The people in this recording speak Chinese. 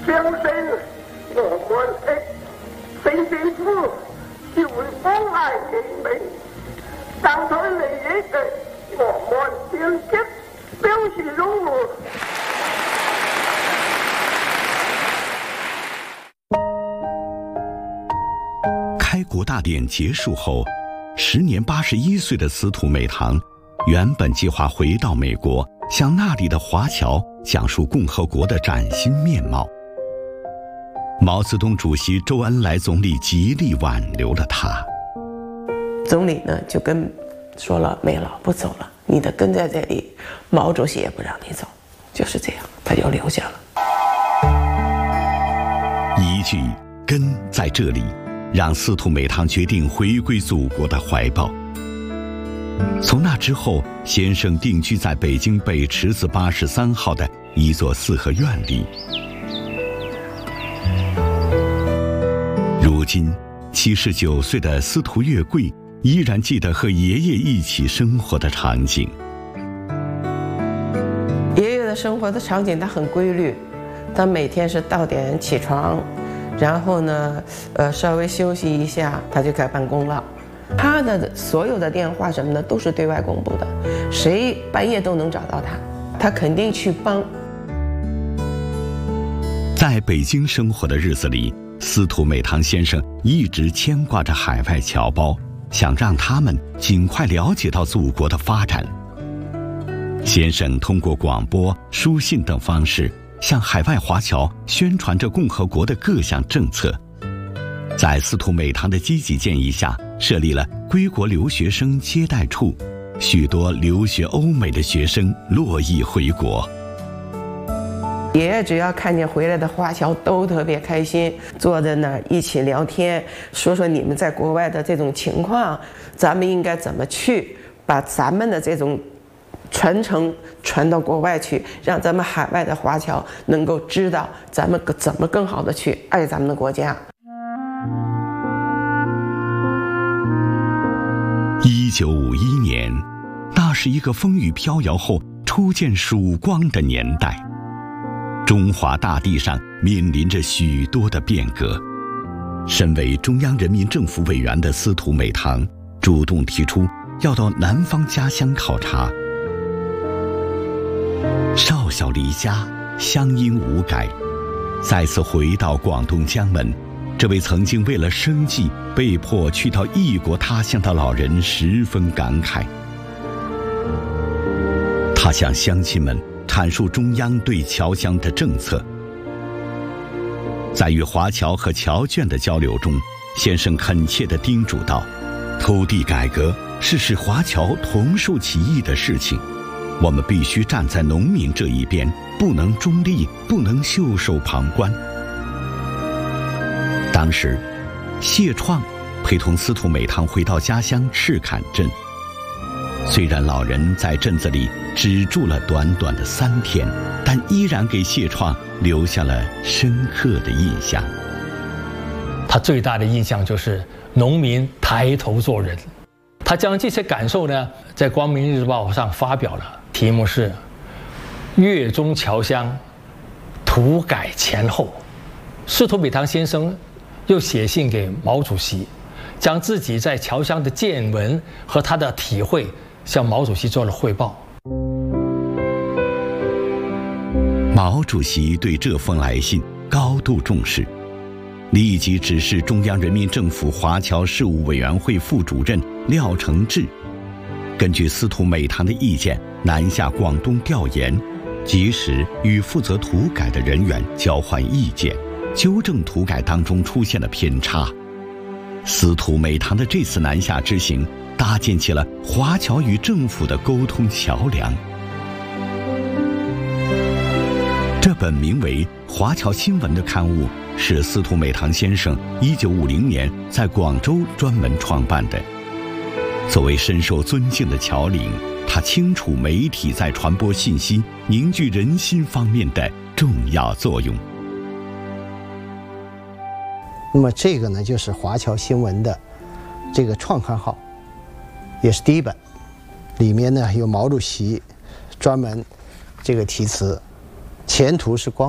相信我們的省政府是會關愛人民，爭取利益的，我們堅決表示擁護。 开国大典结束后，时年81岁的司徒美堂原本计划回到美国，向那里的华侨讲述共和国的崭新面貌。毛泽东主席、周恩来总理极力挽留了他。 总理呢就说了，梅老不走了，你得跟在这里，毛主席也不让你走，就是这样，他就留下了。 一句“根在这里”，让司徒美堂决定回归祖国的怀抱。从那之后，先生定居在北京北池子83号的一座四合院里。如今79岁的司徒月桂依然记得和爷爷一起生活的场景。 爷爷的生活的场景他很规律，他每天是到点起床，然后呢稍微休息一下他就开始办公了。他的所有的电话什么的都是对外公布的，谁半夜都能找到他，他肯定去帮。 在北京生活的日子里，司徒美堂先生一直牵挂着海外侨胞，想让他们尽快了解到祖国的发展。先生通过广播、书信等方式向海外华侨宣传着共和国的各项政策。在司徒美堂的积极建议下，设立了归国留学生接待处，许多留学欧美的学生络绎回国。 爷爷只要看见回来的华侨都特别开心，坐在那儿一起聊天，说说你们在国外的这种情况，咱们应该怎么去把咱们的这种传承传到国外去，让咱们海外的华侨能够知道咱们怎么更好的去爱咱们的国家。 1951年，那是一个风雨飘摇后初见曙光的年代。中华大地上面临着许多的变革。身为中央人民政府委员的司徒美堂主动提出要到南方家乡考察。少小离家，乡音无改，再次回到广东江门，这位曾经为了生计被迫去到异国他乡的老人十分感慨。他向乡亲们阐述中央对侨乡的政策。在与华侨和侨眷的交流中，先生恳切地叮嘱道，土地改革是使华侨同受其益的事情，我们必须站在农民这一边，不能中立，不能袖手旁观。当时谢创陪同司徒美堂回到家乡赤坎镇，虽然老人在镇子里只住了短短的3天，但依然给谢创留下了深刻的印象。 他最大的印象就是农民抬头做人。他将这些感受呢，在《光明日报》上发表了，题目是《粤中侨乡土改前后》。司徒美堂先生又写信给毛主席，将自己在侨乡的见闻和他的体会向毛主席做了汇报。 毛主席对这封来信高度重视，立即指示中央人民政府华侨事务委员会副主任廖承志，根据司徒美堂的意见南下广东调研，及时与负责土改的人员交换意见，纠正土改当中出现的偏差。司徒美堂的这次南下之行，搭建起了华侨与政府的沟通桥梁。这本名为《华侨新闻》的刊物是司徒美堂先生1950年在广州专门创办的。作为深受尊敬的侨领，他清楚媒体在传播信息、凝聚人心方面的重要作用。 那么这个呢，就是华侨新闻的这个创刊号，也是第一本，里面呢有毛主席专门这个题词，前途是光。